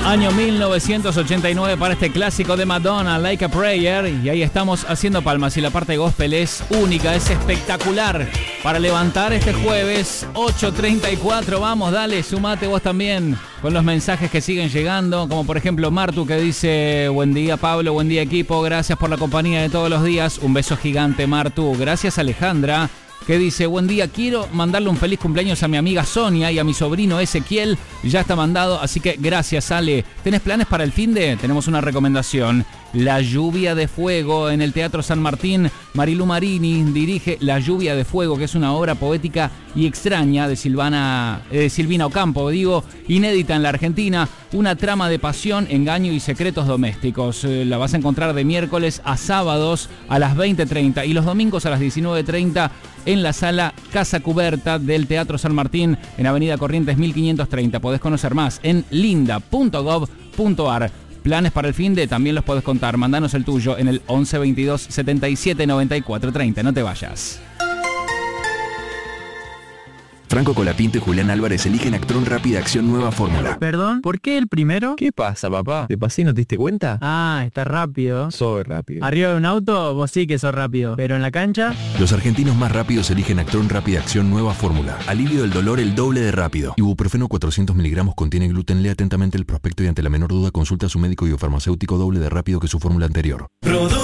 Año 1989 para este clásico de Madonna, Like a Prayer. Y ahí estamos haciendo palmas y la parte gospel es única, es espectacular. Para levantar este jueves 8:34, vamos, dale, sumate vos también con los mensajes que siguen llegando. Como por ejemplo Martu que dice: buen día Pablo, buen día equipo, gracias por la compañía de todos los días. Un beso gigante Martu. Gracias Alejandra, que dice: buen día, quiero mandarle un feliz cumpleaños a mi amiga Sonia y a mi sobrino Ezequiel. Ya está mandado, así que gracias, Ale. ¿Tenés planes para el finde? Tenemos una recomendación. La lluvia de fuego en el Teatro San Martín. Marilu Marini dirige La lluvia de fuego, que es una obra poética y extraña de Silvina Ocampo, inédita en la Argentina. Una trama de pasión, engaño y secretos domésticos. La vas a encontrar de miércoles a sábados a las 20:30 y los domingos a las 19:30 en la sala Casa Cuberta del Teatro San Martín en Avenida Corrientes 1530. Podés conocer más en linda.gov.ar. Planes para el finde también los podés contar. Mandanos el tuyo en el 11 22 77 94 30. No te vayas. Franco Colapinto y Julián Álvarez eligen Actron Rápida Acción Nueva Fórmula. ¿Perdón? ¿Por qué el primero? ¿Qué pasa, papá? ¿Te pasé y no te diste cuenta? Ah, está rápido. Soy rápido. Arriba de un auto, vos sí que sos rápido. Pero en la cancha... Los argentinos más rápidos eligen Actron Rápida Acción Nueva Fórmula. Alivio del dolor el doble de rápido. Ibuprofeno 400 miligramos contiene gluten. Lea atentamente el prospecto y ante la menor duda consulta a su médico y o farmacéutico doble de rápido que su fórmula anterior.